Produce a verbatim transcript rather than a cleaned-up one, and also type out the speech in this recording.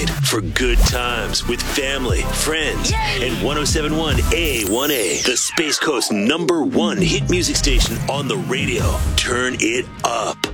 For good times with family, friends, Yay! And one oh seven point one A one A, the Space Coast number one hit music station on the radio. Turn it up.